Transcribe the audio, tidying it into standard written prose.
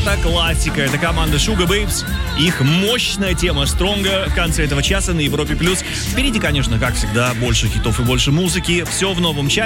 это классика, это команда Sugar Babes. Их мощная тема Stronger в конце этого часа на Европе+. Впереди, конечно, как всегда, больше хитов и больше музыки. Все в новом часе.